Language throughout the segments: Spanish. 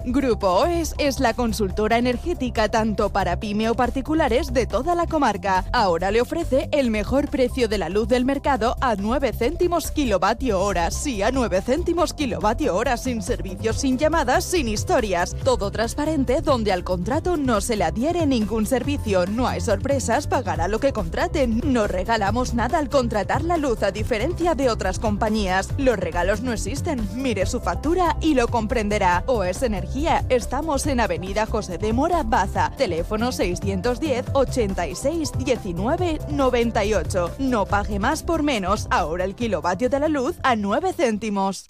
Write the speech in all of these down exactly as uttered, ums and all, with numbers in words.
Grupo OES es la consultora energética tanto para pyme o particulares de toda la comarca. Ahora le ofrece el mejor precio de la luz del mercado a nueve céntimos kilovatio hora. Sí, a nueve céntimos kilovatio hora, sin servicios, sin llamadas, sin historias. Todo transparente, donde al contrato no se le adhiere ningún servicio. No hay sorpresas, pagará lo que contraten. No regalamos nada al contratar la luz, a diferencia de otras compañías. Los regalos no existen. Mire su factura y lo comprenderá. OES Energía. Estamos en Avenida José de Mora, Baza. Teléfono seiscientos diez, ochenta y seis, diecinueve, noventa y ocho. No pague más por menos. Ahora el kilovatio de la luz a nueve céntimos.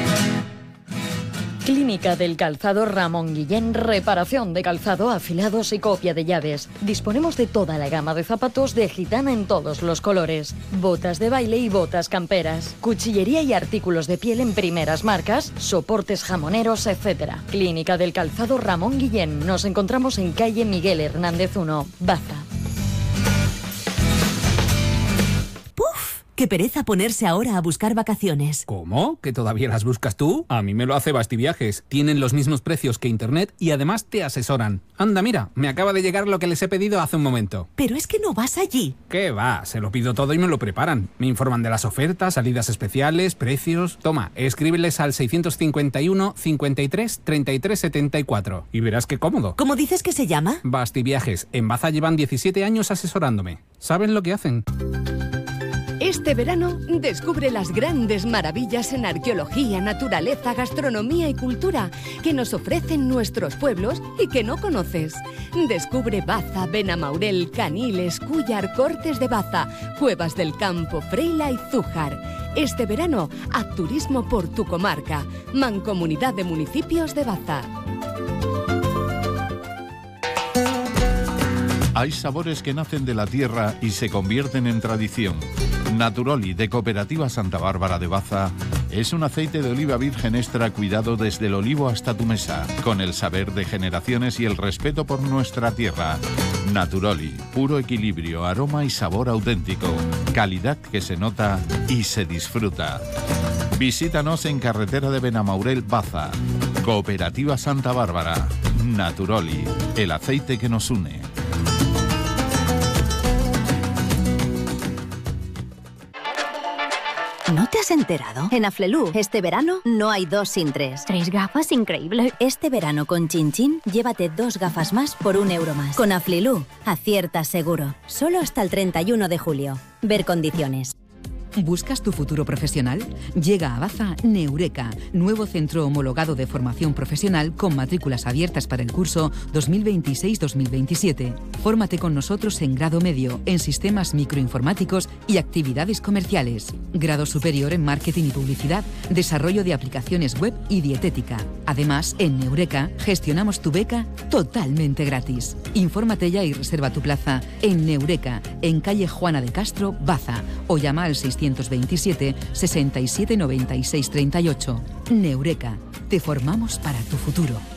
Clínica del Calzado Ramón Guillén, reparación de calzado, afilados y copia de llaves. Disponemos de toda la gama de zapatos de gitana en todos los colores, botas de baile y botas camperas, cuchillería y artículos de piel en primeras marcas, soportes jamoneros, etcétera. Clínica del Calzado Ramón Guillén. Nos encontramos en calle Miguel Hernández uno, Baza. Qué pereza ponerse ahora a buscar vacaciones. ¿Cómo? ¿Que todavía las buscas tú? A mí me lo hace Bastiviajes. Tienen los mismos precios que Internet y además te asesoran. Anda, mira, me acaba de llegar lo que les he pedido hace un momento. Pero es que no vas allí. ¿Qué va? Se lo pido todo y me lo preparan. Me informan de las ofertas, salidas especiales, precios... Toma, escríbeles al seiscientos cincuenta y uno, cincuenta y tres, treinta y tres, setenta y cuatro. Y verás qué cómodo. ¿Cómo dices que se llama? Bastiviajes. En Baza llevan diecisiete años asesorándome. ¿Saben lo que hacen? Este verano descubre las grandes maravillas en arqueología, naturaleza, gastronomía y cultura que nos ofrecen nuestros pueblos y que no conoces. Descubre Baza, Benamaurel, Caniles, Cúllar, Cortes de Baza, Cuevas del Campo, Freila y Zújar. Este verano, haz turismo por tu comarca. Mancomunidad de Municipios de Baza. Hay sabores que nacen de la tierra y se convierten en tradición. Naturoli, de Cooperativa Santa Bárbara de Baza, es un aceite de oliva virgen extra cuidado desde el olivo hasta tu mesa, con el saber de generaciones y el respeto por nuestra tierra. Naturoli, puro equilibrio, aroma y sabor auténtico, calidad que se nota y se disfruta. Visítanos en carretera de Benamaurel, Baza. Cooperativa Santa Bárbara. Naturoli, el aceite que nos une. ¿No te has enterado? En Aflelu, este verano, no hay dos sin tres. ¿Tres gafas? Increíble. Este verano con Chin Chin, llévate dos gafas más por un euro más. Con Aflelu, aciertas seguro. Solo hasta el treinta y uno de julio. Ver condiciones. ¿Buscas tu futuro profesional? Llega a Baza Neureka, nuevo centro homologado de formación profesional con matrículas abiertas para el curso dos mil veintiséis dos mil veintisiete. Fórmate con nosotros en grado medio, en sistemas microinformáticos y actividades comerciales. Grado superior en marketing y publicidad, desarrollo de aplicaciones web y dietética. Además, en Neureka gestionamos tu beca totalmente gratis. Infórmate ya y reserva tu plaza en Neureka, en calle Juana de Castro, Baza, o llama al seiscientos veintisiete, sesenta y siete, noventa y seis, treinta y ocho. Neureka, te formamos para tu futuro.